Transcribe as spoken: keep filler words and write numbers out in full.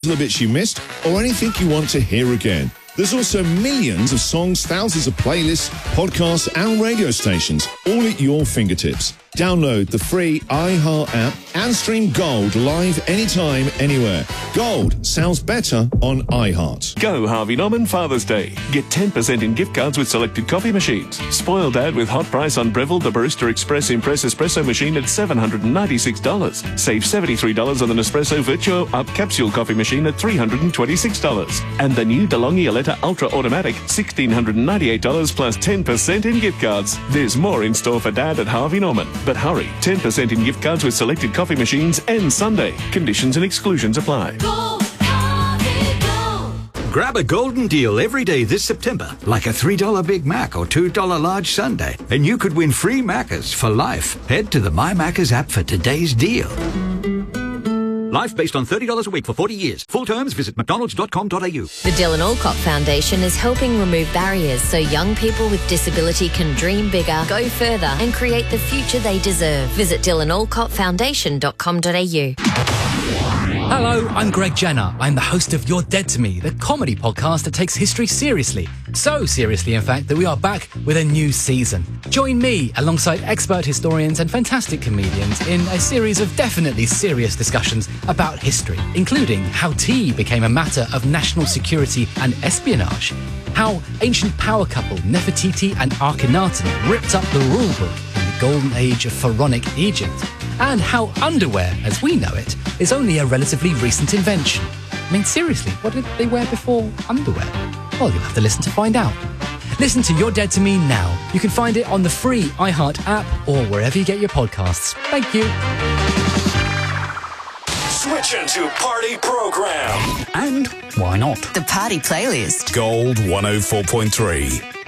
of the bits you missed or anything you want to hear again. There's also millions of songs, thousands of playlists, podcasts and radio stations, all at your fingertips. Download the free iHeart app and stream Gold live anytime, anywhere. Gold sounds better on iHeart. Go Harvey Norman Father's Day. Get ten percent in gift cards with selected coffee machines. Spoil Dad with hot price on Breville the Barista Express Impress Espresso machine at seven hundred ninety-six dollars. Save seventy-three dollars on the Nespresso Virtuo Up Capsule coffee machine at three hundred twenty-six dollars. And the new DeLonghi Aletta Ultra Automatic, one thousand six hundred ninety-eight dollars plus ten percent in gift cards. There's more in store for Dad at Harvey Norman. But hurry, ten percent in gift cards with selected coffee machines and Sunday. Conditions and exclusions apply. Go, Harvey, go. Grab a golden deal every day this September, like a three dollar Big Mac or two dollar large sundae, and you could win free Maccas for life. Head to the My Maccas app for today's deal. Life based on thirty dollars a week for forty years. Full terms, visit mcdonalds dot com dot a u. The Dylan Alcott Foundation is helping remove barriers so young people with disability can dream bigger, go further and create the future they deserve. Visit dylan alcott foundation dot com dot a u. Hello, I'm Greg Jenner. I'm the host of You're Dead to Me, the comedy podcast that takes history seriously. So seriously, in fact, that we are back with a new season. Join me alongside expert historians and fantastic comedians in a series of definitely serious discussions about history, including how tea became a matter of national security and espionage, how ancient power couple Nefertiti and Akhenaten ripped up the rulebook in the golden age of pharaonic Egypt, and how underwear, as we know it, is only a relatively recent invention. I mean, seriously, what did they wear before underwear? Well, you'll have to listen to find out. Listen to You're Dead to Me now. You can find it on the free iHeart app or wherever you get your podcasts. Thank you. Switching to party program. And why not? The Party Playlist. Gold one oh four point three.